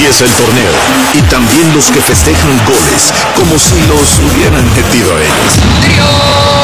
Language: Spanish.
empieza el torneo y también los que festejan goles como si los hubieran metido a ellos.